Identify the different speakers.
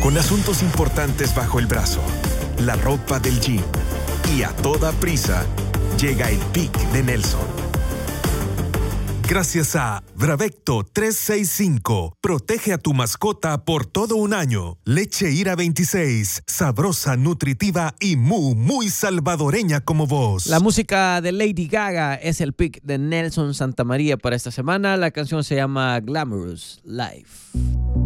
Speaker 1: con asuntos importantes bajo el brazo, la ropa del gym y a toda prisa, llega el pic de Nelson. Gracias a Bravecto 365, protege a tu mascota por todo un año. Leche Ira 26, sabrosa, nutritiva y muy salvadoreña como vos.
Speaker 2: La música de Lady Gaga es el pick de Nelson Santamaría para esta semana. La canción se llama Glamorous Life.